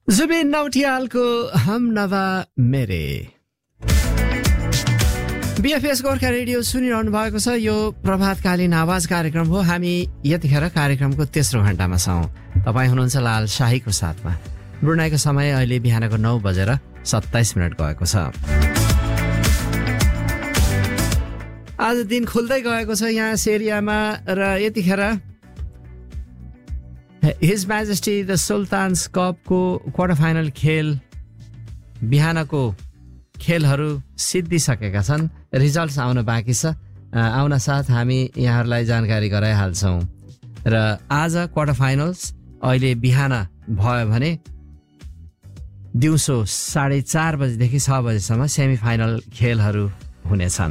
जुबिन नौटियालको हम नवा मेरे बीएफएस गोर्खा रेडियो सुनिरहनु भएको छ। यो प्रभातकालीन आवाज कार्यक्रम हो। हामी यतिखेर कार्यक्रमको तेस्रो घण्टामा छौँ। तपाईँ हुनुहुन्छ लाल शाहीको साथमा। ब्रुनाईको समय अहिले बिहानको 9:27 गएको छ। आज दिन खुल्दै गएको छ यहाँ सेरियामा र यतिखेर हिज म्याजेस्टी द सुल्तान्स कपको क्वार्टर फाइनल खेल बिहानको खेलहरू सिद्धिसकेका छन्। रिजल्ट्स आउन बाँकी छ। आउन साथ हामी यहाँहरूलाई जानकारी गराइहाल्छौँ। र आज क्वार्टर फाइनल्स अहिले बिहान भयो भने दिउँसो 4:30 बजेदेखि 6 बजेसम्म सेमी फाइनल खेलहरू हुनेछन्।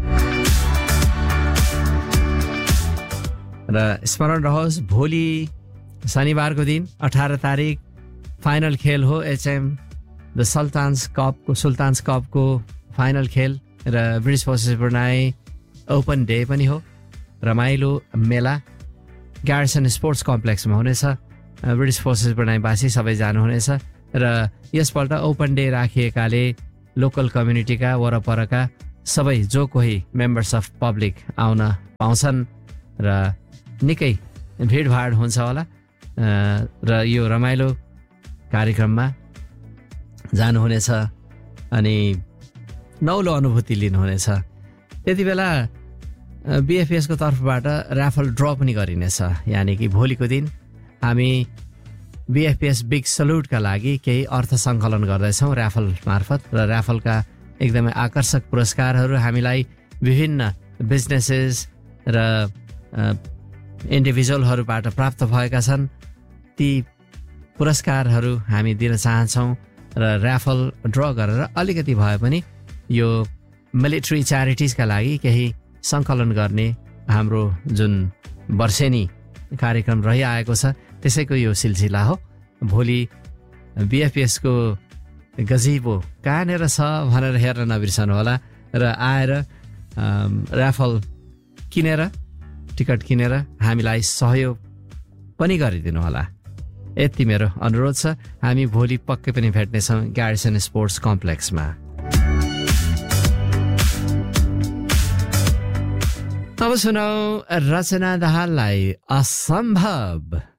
र स्मरण रहोस्, भोलि शनिबारको दिन 18 तारिक फाइनल खेल हो। एचएम द सुल्तान्स कपको फाइनल खेल र British forces Brunei open day पनि हो। रमाइलो मेला ग्यारिसन स्पोर्ट्स कम्प्लेक्समा हुनेछ। ब्रिटिस फोर्सेस ब्रुनाईवासी सबै जानुहुनेछ। र यसपल्ट ओपन डे राखिएकाले लोकल कम्युनिटीका वरपरका सबै जो कोही मेम्बर्स अफ पब्लिक आउन पाउँछन् र निकै भिडभाड हुन्छ होला। र यो रमाइलो कार्यक्रममा जानुहुनेछ अनि नौलो अनुभूति लिनुहुनेछ। त्यति बेला बिएफएसको तर्फबाट ऱ्याफल ड्र पनि गरिनेछ। यानि कि भोलिको दिन हामी बिएफएस बिग सल्युटका लागि केही अर्थ सङ्कलन गर्दैछौँ ऱ्याफल मार्फत। र ऱ्याफलका एकदमै आकर्षक पुरस्कारहरू हामीलाई विभिन्न बिजनेसेस र इन्डिभिजुअलहरूबाट प्राप्त भएका छन्। ती पुरस्कारहरू हामी दिन चाहन्छौँ र ऱ्याफल ड्र गरेर अलिकति भए पनि यो मिलिट्री च्यारिटिजका लागि केही सङ्कलन गर्ने हाम्रो जुन वर्षेनी कार्यक्रम रहिआएको छ त्यसैको यो सिलसिला हो। भोलि बिएफएसको गजिबो कहाँनिर छ भनेर हेर्न नबिर्सनु होला र आएर ऱ्याफल किनेर टिकट किनेर हामीलाई सहयोग पनि गरिदिनु होला। यति मेरो अनुरोध छ। हामी भोलि पक्कै पनि भेट्नेछौँ ग्यारिसन स्पोर्ट्स कम्प्लेक्समा। अब सुनौ रचना दाहाललाई असम्भव।